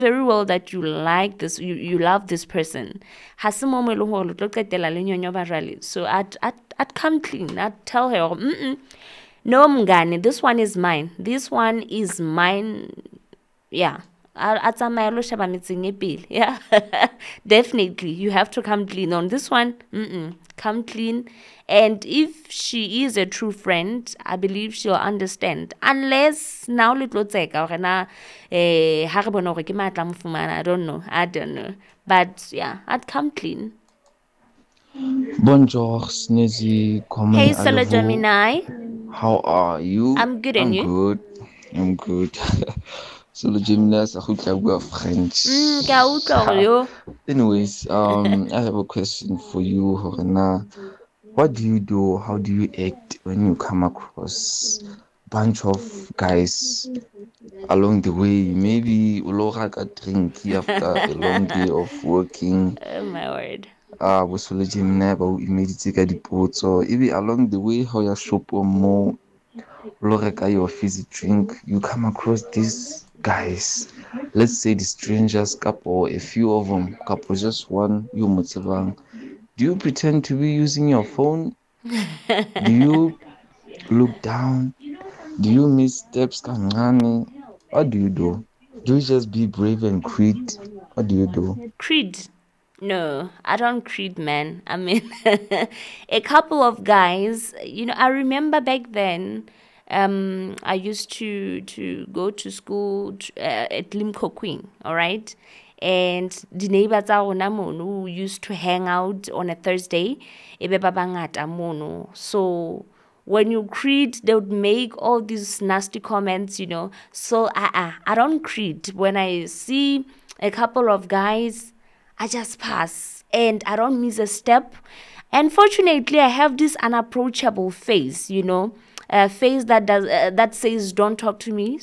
very well that you like this, you love this person. So I'd come clean. I'd tell her, no mngani, this one is mine. This one is mine. Yeah. A tsamaye lo sheba metseng e pele. Yeah. Definitely. You have to come clean on this one. Come clean. And if she is a true friend, I believe she'll understand. Unless now le tlo tseka hore na ha re bona hore ke matla mo fumana. I don't know. But yeah, I'd come clean. Bonjour, Snezzy, Hey, comment Solo allez-vous? Gemini. How are you? I'm good, and I'm you? good. I'm good. So le Gemini sa go tla bua French. Ke a utlwa hore yo. Anyways, I have a question for you, Horena. What do you do? How do you act when you come across a bunch of guys along the way? Maybe ulo raka drink after a long day of working. Oh my word. Bosolo Gemini ba o imeditse ka dipotso ebe along the way how ya shopong mo lo reka your fizzy drink, you come across these guys, let's say the strangers couple, a few of them couple, just one you mo tsebang. Do you pretend to be using your phone? Do you look down? Do you miss steps kancane? What do you do? Do you just be brave and creed? What do you do? Creed. No, I don't creed, man. I mean, a couple of guys, I remember back then, I used to go to school at Limco Queen, all right? And the neighbors who used to hang out on a Thursday, ebe ba bangata mono. So when you creed, they would make all these nasty comments. So I don't creed. When I see a couple of guys, I just pass and I don't miss a step. And fortunately, I have this unapproachable face, a face that says don't talk to me.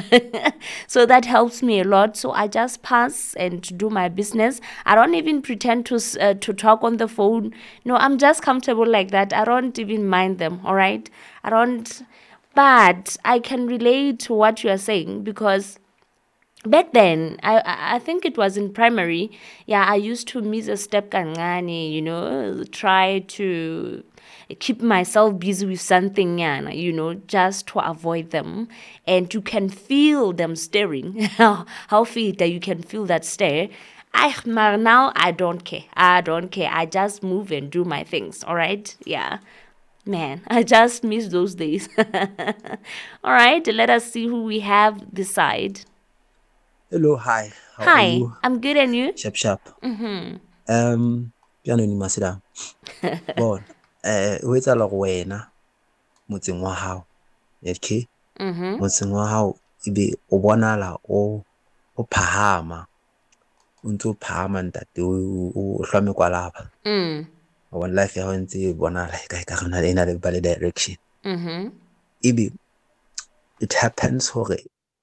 So that helps me a lot. So I just pass and do my business. I don't even pretend to talk on the phone. No, I'm just comfortable like that. I don't even mind them. All right, I don't. But I can relate to what you are saying because back then I think it was in primary. Yeah, I used to miss a step kancane, try to keep myself busy with something, just to avoid them. And you can feel them staring. How fit that you can feel that stare. But now I don't care. I just move and do my things. All right. Yeah. Man, I just miss those days. All right, let us see who we have this side. Hello, hi. How are Hi, you? I'm good, and you? Sharp, sharp. Mm-hmm. Piano ni masida. Bona. Ho etsahala hore wena motseng wa hao, okay? Mm-hmm. Motseng wa hao ebe o bonahala o phahama. O ntso o phahama ntate o hlome kwalaba. O bona life ya hao ntse e bonahala ka rona e na le ba le direction. Mm-hmm. Ebe it happens hore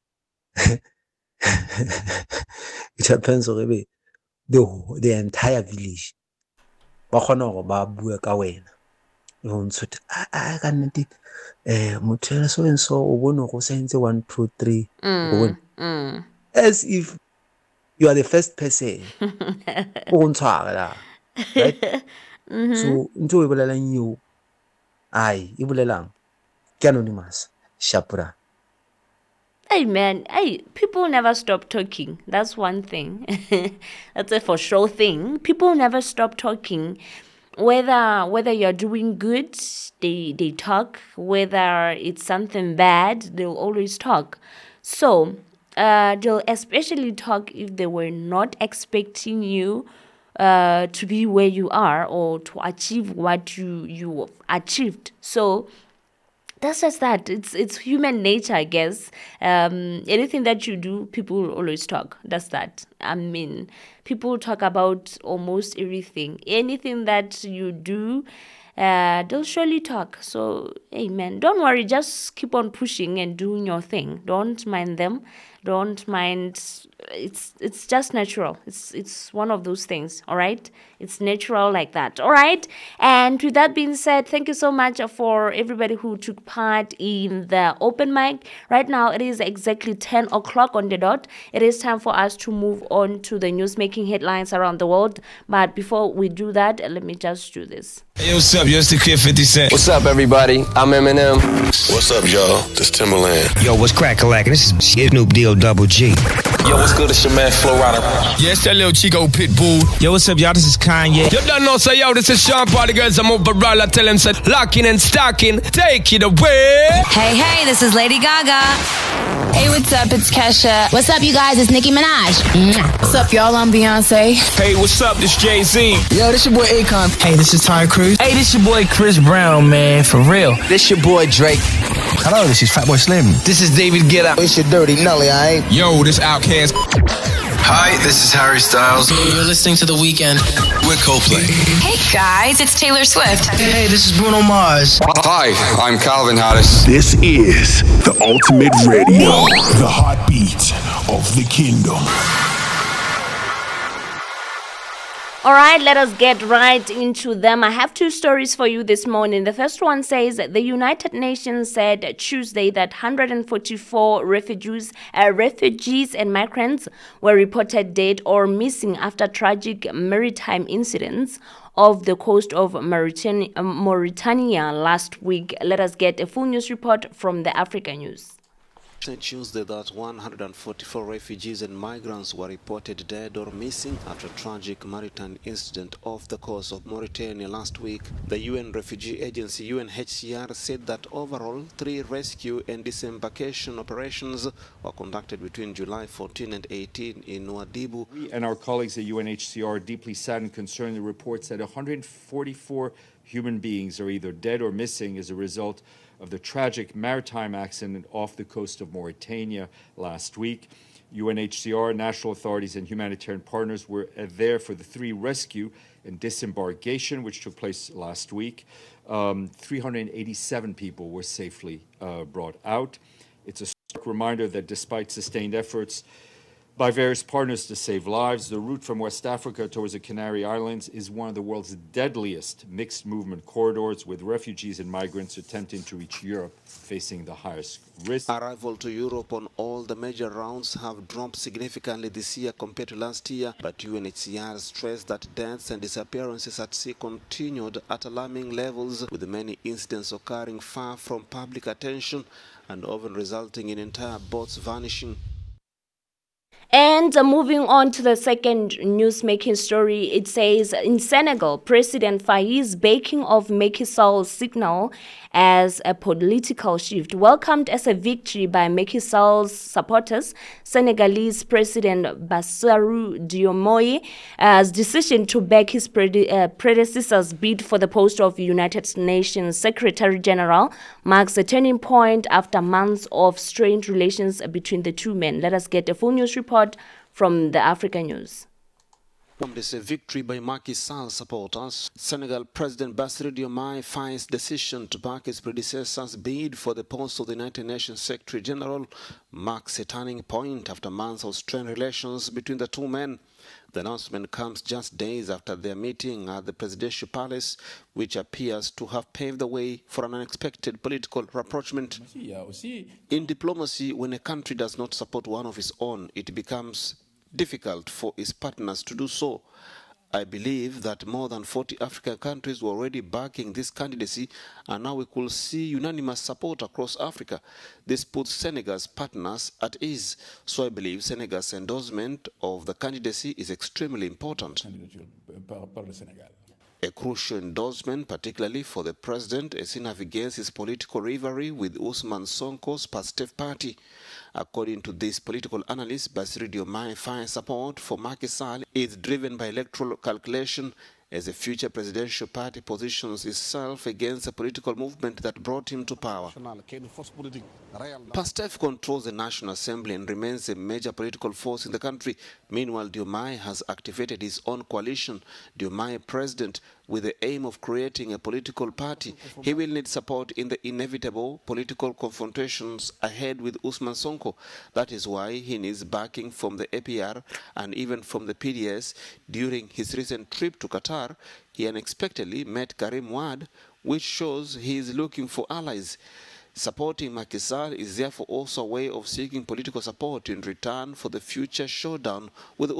it happens hore ebe the entire village ba kgona hore ba bue ka wena. O ntso ka nnete motho ya so and so o bone go sa ntse 1 2 3 o bone as if you are the first person o ntshware la, right? So ntho e bolelang eo ai e bolelang ke anonymous shapura. Hey man, hey, people never stop talking. That's one thing. That's a for sure thing. People never stop talking. Whether you're doing good, they talk. Whether it's something bad, they'll always talk. So they'll especially talk if they were not expecting you to be where you are or to achieve what you achieved. So that's just that. It's human nature, I guess. Anything that you do, people will always talk. That's that. I mean, people talk about almost everything. Anything that you do, they'll surely talk. So, hey man, don't worry. Just keep on pushing and doing your thing. Don't mind them. Don't mind it's just natural. It's one of those things, all right? It's natural like that, all right? And with that being said, thank you so much for everybody who took part in the open mic. Right now, it is exactly 10 o'clock on the dot. It is time for us to move on to the news-making headlines around the world. But before we do that, let me just do this. Hey, what's up? Yo, it's the Kid 50 Cent. What's up, everybody? I'm Eminem. What's up, y'all? This Timberland. Yo, what's crack-a-lackin'? This is Snoop Deal Double G. Yo, what's good? It's your man, Flo Rida. Yeah, it's that little Chico Pitbull. Yo, what's up, y'all? This is Kanye. You don't know, say, yo, this is Sean Party Girls. I'm overall. I tell him, say, locking and stocking. Take it away. Hey, this is Lady Gaga. Hey, what's up? It's Kesha. What's up, you guys? It's Nicki Minaj. What's up, y'all? I'm Beyonce. Hey, what's up? This Jay-Z. Yo, this your boy Akon. Hey, this is Ty Cruz. Hey, this your boy Chris Brown, man, for real. This your boy Drake. Hello, this is Fatboy Slim. This is David Guetta. It's your Dirty Nelly, aight? Yo, this Outkast. Hi, this is Harry Styles. You're listening to The Weeknd. We're Coldplay. Hey, guys, it's Taylor Swift. Hey, this is Bruno Mars. Hi, I'm Calvin Harris. This is the Ultimate Radio, the heartbeat of the kingdom. All right, let us get right into them. I have two stories for you this morning. The first one says the United Nations said Tuesday that 144 refugees and migrants were reported dead or missing after tragic maritime incidents off the coast of Mauritania last week. Let us get a full news report from the Africa News. Tuesday that 144 refugees and migrants were reported dead or missing after a tragic maritime incident off the coast of Mauritania last week. The UN Refugee Agency UNHCR said that overall 3 rescue and disembarkation operations were conducted between July 14 and 18 in Ouadhibou. We and our colleagues at UNHCR are deeply saddened and concerned the reports that 144 human beings are either dead or missing as a result of the tragic maritime accident off the coast of Mauritania last week. UNHCR, national authorities, and humanitarian partners were there for the 3 rescue and disembarkation, which took place last week. 387 people were safely brought out. It's a stark reminder that despite sustained efforts by various partners to save lives, the route from West Africa towards the Canary Islands is one of the world's deadliest mixed movement corridors, with refugees and migrants attempting to reach Europe facing the highest risk. Arrival to Europe on all the major routes have dropped significantly this year compared to last year, but UNHCR stressed that deaths and disappearances at sea continued at alarming levels, with many incidents occurring far from public attention and often resulting in entire boats vanishing. And moving on to the second news-making story, it says in Senegal, President Faiz backing of Macky Sall's signal as a political shift. Welcomed as a victory by Macky Sall's supporters, Senegalese President Bassirou Diomaye's decision to back his predecessor's bid for the post of United Nations Secretary General marks a turning point after months of strained relations between the two men. Let us get a full news report from the Africa News. This is a victory by Macky Sall supporters. Senegal President Bassirou Diomaye Faye's decision to back his predecessor's bid for the post of the United Nations Secretary General marks a turning point after months of strained relations between the two men. The announcement comes just days after their meeting at the presidential palace, which appears to have paved the way for an unexpected political rapprochement. In diplomacy, when a country does not support one of its own, it becomes difficult for its partners to do so. I believe that more than 40 African countries were already backing this candidacy, and now we could see unanimous support across Africa. This puts Senegal's partners at ease. So I believe Senegal's endorsement of the candidacy is extremely important. A crucial endorsement, particularly for the president, as he navigates his political rivalry with Ousmane Sonko's Pastef party. According to this political analyst, Bassirou Diomaye Faye's support for Macky Sall is driven by electoral calculation, as the future presidential party positions itself against a political movement that brought him to power. Pastef controls the National Assembly and remains a major political force in the country. Meanwhile, Diomaye has activated his own coalition. Diomaye President with the aim of creating a political party. He will need support in the inevitable political confrontations ahead with Usman Sonko. That is why he needs backing from the APR and even from the PDS. During his recent trip to Qatar, he unexpectedly met Karim Wad, which shows he is looking for allies. Supporting Macky Sall is therefore also a way of seeking political support in return for the future showdown with